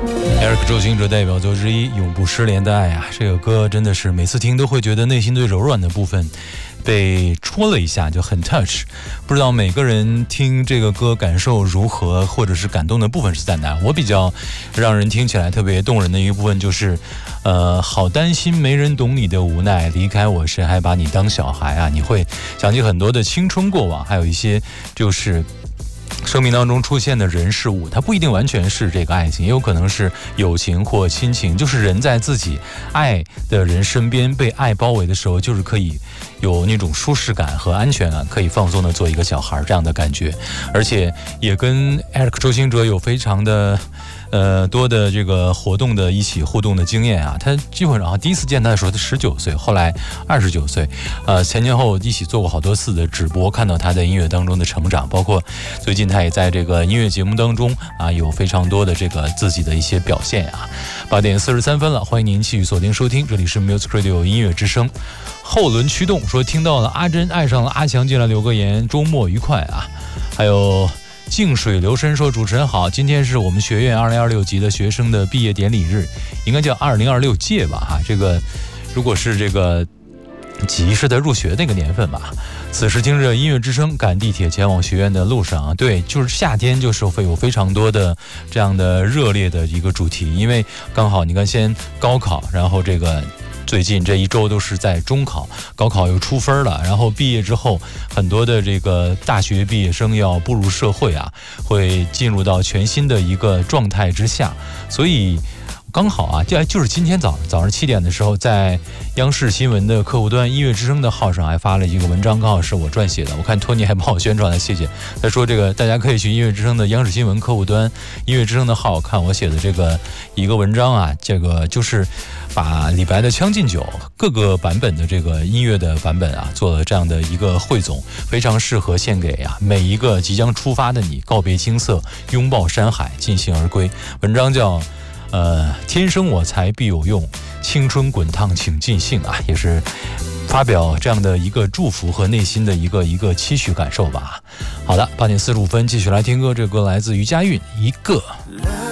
Eric 周兴哲代表作之一《永不失联的爱》啊，这个歌真的是每次听都会觉得内心最柔软的部分被戳了一下，就很 touch。 不知道每个人听这个歌感受如何，或者是感动的部分是在哪。我比较让人听起来特别动人的一个部分就是好担心没人懂你的无奈，离开我谁还把你当小孩啊。你会想起很多的青春过往，还有一些就是生命当中出现的人事物，它不一定完全是这个爱情，也有可能是友情或亲情，就是人在自己爱的人身边被爱包围的时候，就是可以有那种舒适感和安全感，可以放松的做一个小孩这样的感觉。而且也跟 Eric 周兴哲有非常的多的这个活动的一起互动的经验啊。他基本上第一次见他的时候他19岁，后来29岁，前前后一起做过好多次的直播，看到他在音乐当中的成长，包括最近他也在这个音乐节目当中啊有非常多的这个自己的一些表现啊。8点43分了，欢迎您继续锁定收听，这里是 Music Radio 音乐之声。后轮驱动说听到了阿珍爱上了阿强，进来留个言，周末愉快啊。还有静水流深说主持人好，今天是我们学院2026级的学生的毕业典礼日，应该叫2026届吧哈。这个如果是这个级是在入学那个年份吧。此时听着音乐之声，赶地铁前往学院的路上啊，对，就是夏天，就是会有非常多的这样的热烈的一个主题，因为刚好你看先高考，然后这个最近这一周都是在中考，高考又出分了，然后毕业之后很多的这个大学毕业生要步入社会啊，会进入到全新的一个状态之下，所以刚好啊，就是今天早上7点的时候，在央视新闻的客户端音乐之声的号上还发了一个文章，刚好是我撰写的，我看托尼还帮我宣传了，谢谢。他说这个大家可以去音乐之声的央视新闻客户端音乐之声的号看我写的这个一个文章啊，这个就是把李白的《将进酒》各个版本的这个音乐的版本啊做了这样的一个汇总，非常适合献给啊每一个即将出发的你，告别青涩，拥抱山海，尽兴而归。文章叫天生我材必有用，青春滚烫请尽兴啊，也是发表这样的一个祝福和内心的一个期许感受吧。好的，8点45分继续来听歌，这歌来自于佳韵，一个。